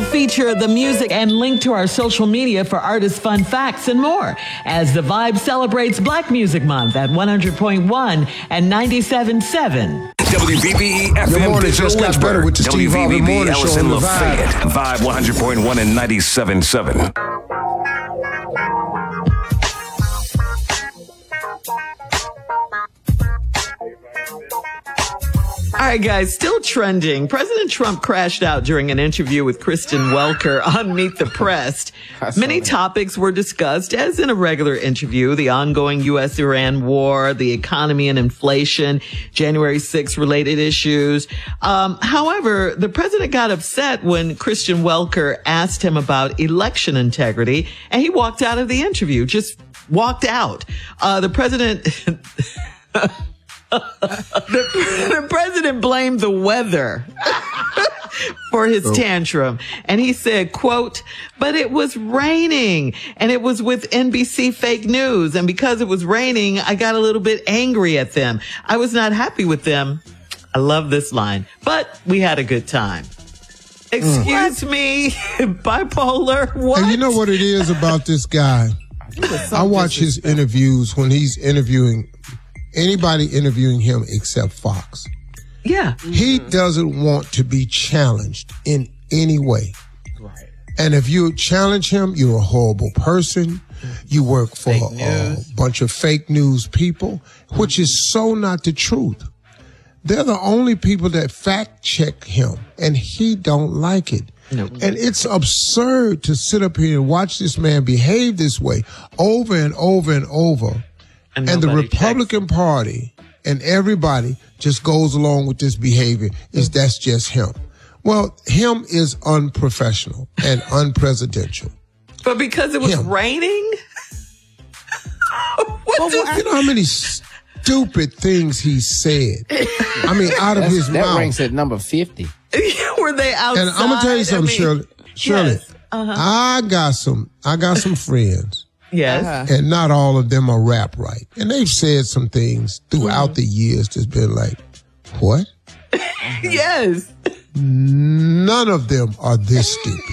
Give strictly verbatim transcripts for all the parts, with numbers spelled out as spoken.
feature the music and link to our social media for artist fun facts and more as The Vibe celebrates Black Music Month at one hundred point one and ninety-seven point seven. W B B E F M Digital gets better with the Steve Harvey Morning Show Ellison on the Lafayette. Vibe one hundred point one and ninety-seven point seven. All right, guys, still trending. President Trump crashed out during an interview with Kristen Welker on Meet the Press. Many topics were discussed, as in a regular interview: the ongoing U S Iran war, the economy and inflation, January sixth related issues. Um, however, the president got upset when Kristen Welker asked him about election integrity, and he walked out of the interview, just walked out. Uh, the president... the, the president blamed the weather for his oh. tantrum. And he said, quote, "But it was raining and it was with N B C fake news. And because it was raining, I got a little bit angry at them. I was not happy with them." I love this line, but we had a good time. Excuse mm. me, bipolar. What? And you know what it is about this guy? I watch his interviews when he's interviewing anybody interviewing him except Fox. Yeah. He doesn't want to be challenged in any way. Right. And if you challenge him, you're a horrible person. You work for a bunch of fake news people, which is so not the truth. They're the only people that fact check him, and he don't like it. Nope. And it's absurd to sit up here and watch this man behave this way over and over and over. And, and the Republican checks. Party and everybody just goes along with this behavior. Is that's just him. Well, him is unprofessional and unpresidential. But because it was him. raining? what well, does- you know how many stupid things he said? I mean, out of That's, his that mouth. That ranks at number fifty. Were they outside? And I'm going to tell you something, I mean, Shirley. Shirley, yes. uh-huh. I got some, I got some friends. Yes. Uh-huh. And not all of them are rap right. And they've said some things throughout mm. the years that's been like, what? Yes. None of them are this stupid.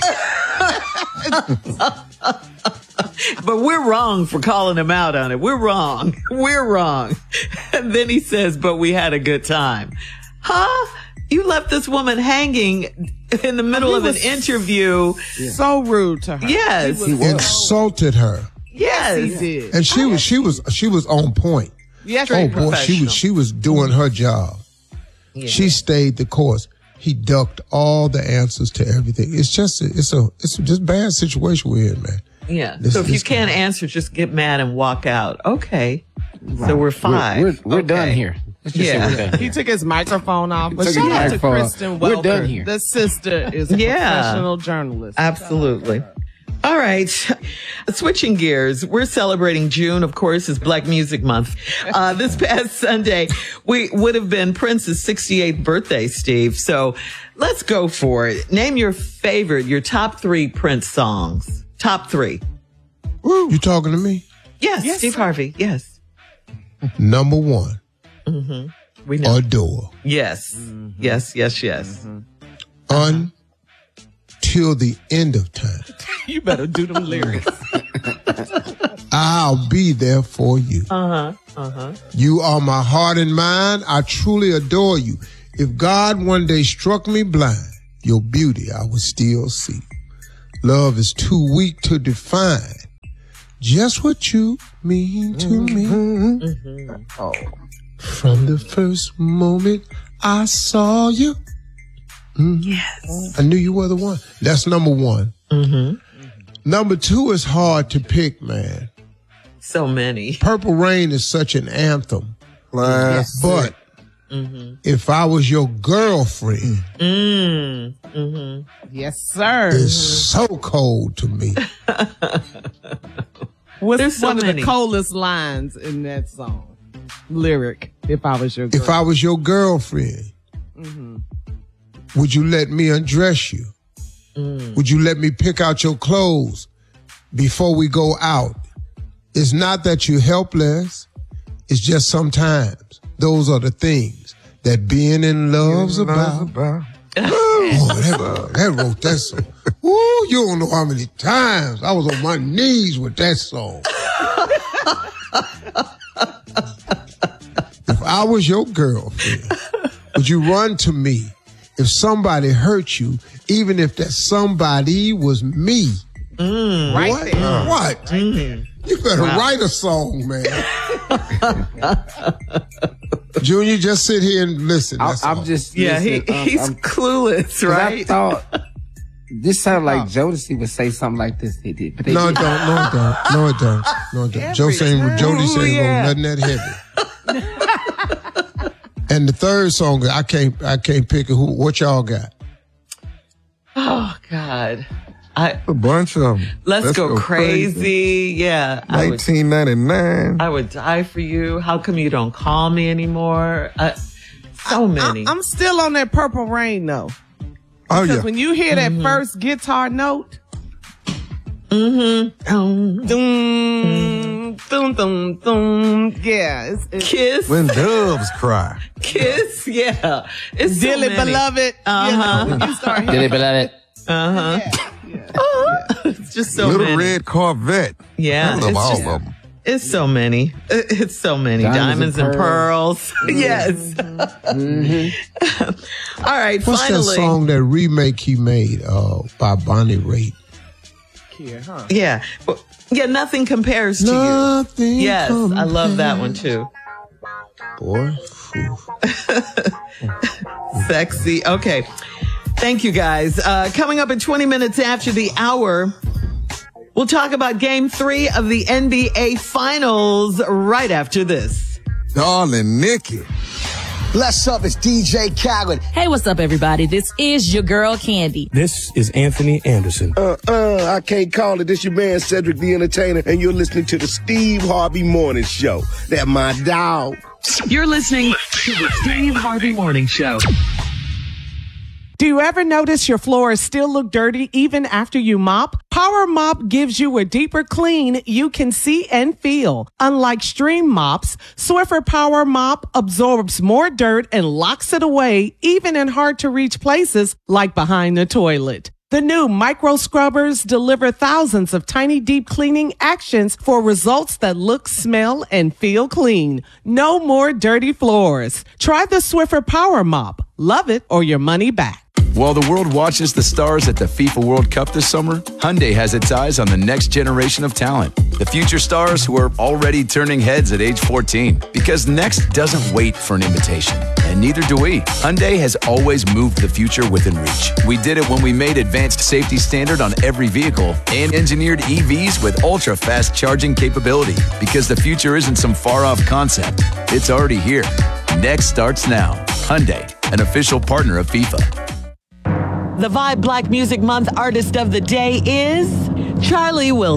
But we're wrong for calling him out on it. We're wrong. We're wrong. And then he says, but we had a good time. Huh? You left this woman hanging in the middle of an interview. So rude to her. Yes. He insulted her. Yes. He did. And she was she was she was on point. Yes, oh boy, she was she was doing her job. Yeah. She stayed the course. He ducked all the answers to everything. It's just a, it's a it's just a bad situation we're in, man. Yeah. This, so if you can't guy. answer, just get mad and walk out. Okay. Right. So we're five. We're, we're, we're okay. done here. Yeah. We're done here. He took his microphone off. But took shout out to microphone. Kristen Welker. We're done here. The sister is a yeah. professional journalist. Absolutely. All right. Switching gears. We're celebrating June, of course, is Black Music Month. Uh, this past Sunday, we would have been Prince's sixty-eighth birthday, Steve. So let's go for it. Name your favorite, your top three Prince songs. Top three. Woo. You talking to me? Yes, yes Steve sir. Harvey. Yes. Number one. Mm-hmm. We know. Adore. Yes. Mm-hmm. Yes, yes, yes. Mm-hmm. Until the end of time. You better do them lyrics. I'll be there for you. Uh-huh. Uh-huh. You are my heart and mind. I truly adore you. If God one day struck me blind, your beauty I would still see. Love is too weak to define just what you mean to mm-hmm. me. Mm-hmm. Oh. From the first moment I saw you, mm, yes, I knew you were the one. That's number one. Mm-hmm. Number two is hard to pick, man. So many. Purple Rain is such an anthem. Yes. But mm-hmm. if I was your girlfriend, mm. mm-hmm. yes, sir, it's so cold to me. What's so one many. of the coldest lines in that song? Lyric, if I was your girlfriend. If I was your girlfriend, mm-hmm. would you let me undress you? Mm. Would you let me pick out your clothes before we go out? It's not that you're helpless. It's just sometimes those are the things that being in love's about. about. Oh, that, that wrote that song. Ooh, you don't know how many times I was on my knees with that song. If I was your girlfriend, would you run to me if somebody hurt you, even if that somebody was me? Mm, right what? there. Uh, what? Right there. You better Wow. write a song, man. Junior, just sit here and listen. I, That's all. I'm just Yeah, he, listening. I'm- he's I'm- clueless, 'cause I right? thought this sounded like Jodeci would say something like this. They did, but they No, it didn't. don't. No, it don't. No, it don't. No, it don't. Joe saying, Jody saying, yeah. nothing that heavy. And the third song, I can't, I can't pick it. Who? What y'all got? Oh, God. I, A bunch of them. let's, go, crazy. Yeah. I would, nineteen ninety-nine. I would die for you. How come you don't call me anymore? Uh, so many. I, I'm still on that Purple Rain though. Oh, Because yeah. when you hear that first guitar note, Um, dum, dum, dum, dum, yeah, it's, it's Kiss. When doves cry. Kiss. Yeah. It's so Dearly many. Beloved. Uh-huh. You know, when you start hearing, Did they beloved? Uh-huh. yeah, yeah. It's just so Little many. Red Corvette. Yeah, I love it's all just- of them. It's so many. It- It's so many. Diamonds, Diamonds and and pearls. yes. All right, What's finally. that song, that remake he made uh, by Bonnie Raitt? Here, huh? Yeah. Well, yeah, nothing compares to Nothing. you. Yes, I love that one too. Boy. Phew. Sexy. Okay. Thank you, guys. Uh, coming up in twenty minutes after the hour, we'll talk about game three of the N B A Finals right after this. Darling Nikki. Bless up, it's D J Khaled. Hey, what's up, everybody? This is your girl, Candy. This is Anthony Anderson. Uh, uh, I can't call it. This your man, Cedric the Entertainer, and you're listening to the Steve Harvey Morning Show. That my dog. You're listening to the Steve Harvey Morning Show. Do you ever notice your floors still look dirty even after you mop? Power Mop gives you a deeper clean you can see and feel. Unlike Stream Mops, Swiffer Power Mop absorbs more dirt and locks it away, even in hard to reach places like behind the toilet. The new micro scrubbers deliver thousands of tiny deep cleaning actions for results that look, smell, and feel clean. No more dirty floors. Try the Swiffer Power Mop. Love it or your money back. While the world watches the stars at the FIFA World Cup this summer, Hyundai has its eyes on the next generation of talent. The future stars who are already turning heads at age fourteen. Because next doesn't wait for an invitation. And neither do we. Hyundai has always moved the future within reach. We did it when we made advanced safety standard on every vehicle and engineered E Vs with ultra-fast charging capability. Because the future isn't some far-off concept. It's already here. Next starts now. Hyundai, an official partner of FIFA. The Vibe Black Music Month Artist of the Day is Charlie Wilson.